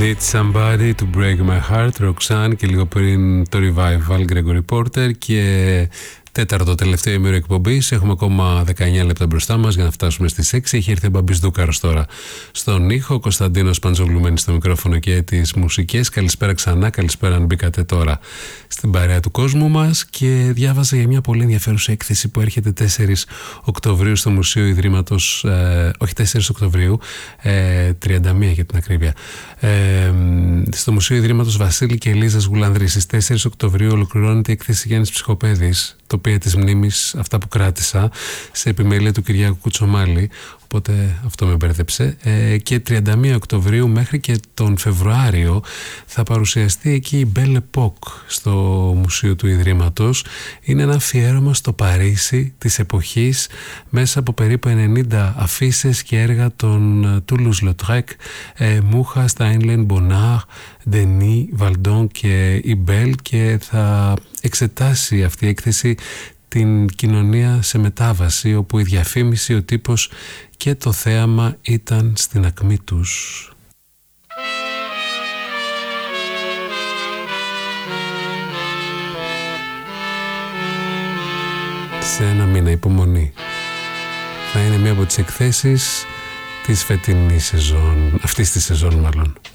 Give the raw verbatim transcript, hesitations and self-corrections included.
Need somebody to break my heart, Roxanne, και λίγο πριν το Revival, Gregory Porter, και τέταρτο τελευταίο ημέρο εκπομπής. Έχουμε ακόμα δεκαεννιά λεπτά μπροστά μας για να φτάσουμε στις έξι. Έχει έρθει ο Μπαμπής Δούκαρος τώρα στον ήχο, ο Κωνσταντίνος Παντζογλουμένης στο μικρόφωνο και τις μουσικές. Καλησπέρα ξανά, καλησπέρα αν μπήκατε τώρα στην παρέα του κόσμου μας. Και διάβαζα για μια πολύ ενδιαφέρουσα έκθεση που έρχεται τέσσερις Οκτωβρίου στο Μουσείο Ιδρύματος, ε, όχι τέσσερις Οκτωβρίου, ε, τριάντα μία για την ακρίβεια, ε, στο Μουσείο Ιδρύματος Βασίλη και Ελίζας Γουλανδρή. Στις τέσσερις Οκτωβρίου ολοκληρώνεται η έκθεση Γιάννης Ψυχοπαίδης, τοπία της μνήμης, αυτά που κράτησα, σε επιμέλεια του Κυριάκου Κουτσομάλη, οπότε αυτό με μπέρδεψε. Ε, και τριάντα μία Οκτωβρίου μέχρι και τον Φεβρουάριο θα παρουσιαστεί εκεί η Belle Époque στο Μουσείο του Ιδρύματος. Είναι ένα αφιέρωμα στο Παρίσι της εποχής μέσα από περίπου ενενήντα αφίσες και έργα των Toulouse-Lautrec, ε, Μούχα, Στάινλεν, Μπονάρ, Ντενί, Βαλντόν και η Μπέλ, και θα εξετάσει αυτή η έκθεση την κοινωνία σε μετάβαση, όπου η διαφήμιση, ο τύπος και το θέαμα ήταν στην ακμή τους. Σε ένα μήνα υπομονή. Θα είναι μία από τις εκθέσεις της φετινής σεζόν, αυτής της σεζόν μάλλον.